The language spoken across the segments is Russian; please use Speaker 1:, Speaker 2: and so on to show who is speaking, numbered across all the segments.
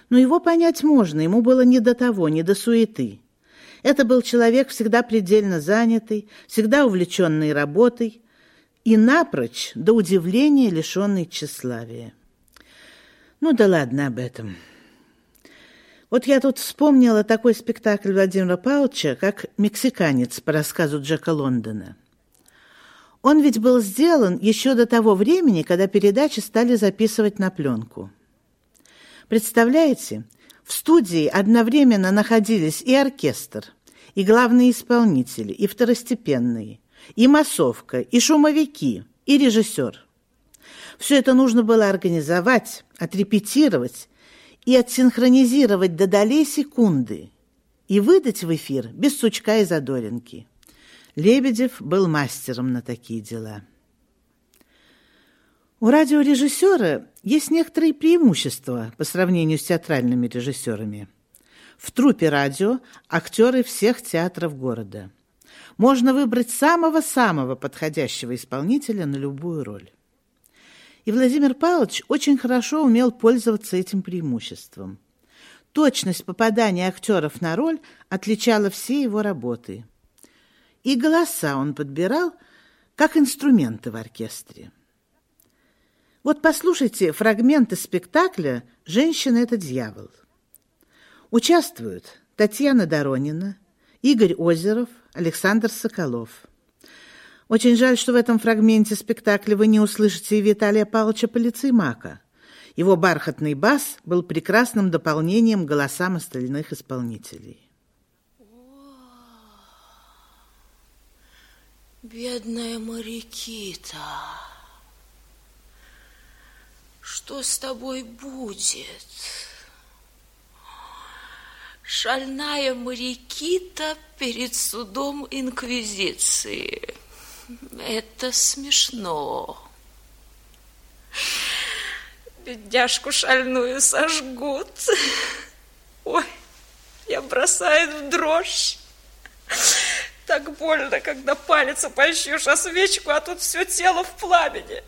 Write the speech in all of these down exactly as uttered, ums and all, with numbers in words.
Speaker 1: Но его понять можно, ему было не до того, не до суеты. Это был человек всегда предельно занятый, всегда увлеченный работой и напрочь, до удивления, лишенный тщеславия. Ну да ладно об этом. Вот я тут вспомнила такой спектакль Владимира Павловича, как «Мексиканец» по рассказу Джека Лондона. Он ведь был сделан еще до того времени, когда передачи стали записывать на пленку. Представляете, в студии одновременно находились и оркестр, и главные исполнители, и второстепенные, и массовка, и шумовики, и режиссер. Все это нужно было организовать, отрепетировать и отсинхронизировать до долей секунды и выдать в эфир без сучка и задоринки. Лебедев был мастером на такие дела. У радиорежиссера есть некоторые преимущества по сравнению с театральными режиссерами. В труппе радио актеры всех театров города. Можно выбрать самого-самого подходящего исполнителя на любую роль. И Владимир Павлович очень хорошо умел пользоваться этим преимуществом. Точность попадания актеров на роль отличала все его работы. И голоса он подбирал, как инструменты в оркестре. Вот послушайте фрагменты спектакля «Женщина – это дьявол». Участвуют Татьяна Доронина, Игорь Озеров, Александр Соколов. Очень жаль, что в этом фрагменте спектакля вы не услышите и Виталия Павловича Полицеймака. Его бархатный бас был прекрасным дополнением к голосам остальных исполнителей.
Speaker 2: Бедная Марикита, что с тобой будет? Шальная Марикита перед судом инквизиции. Это смешно. Бедняжку шальную сожгут. Ой, я бросает в дрожь. Так больно, когда палец опольщешь о свечку, а тут все тело в пламени.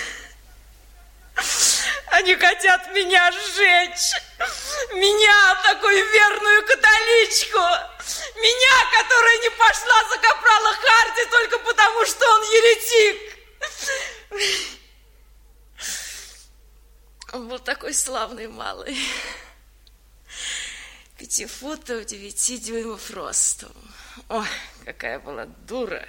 Speaker 2: Они хотят меня сжечь. Меня, такую верную католичку. Меня, которая не пошла за капрала Харди только потому, что он еретик. Он был такой славный малый. Пяти футов, девяти дюймов ростом. Ой, какая была дура.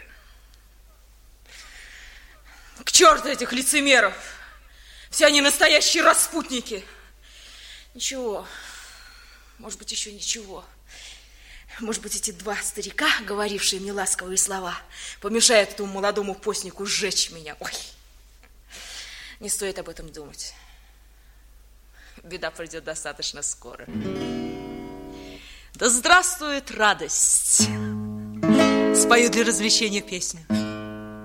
Speaker 2: К черту этих лицемеров! Все они настоящие распутники. Ничего, может быть, еще ничего. Может быть, эти два старика, говорившие мне ласковые слова, помешают этому молодому постнику сжечь меня. Ой, не стоит об этом думать. Беда придет достаточно скоро. Да здравствует радость! Спою для развлечения песню.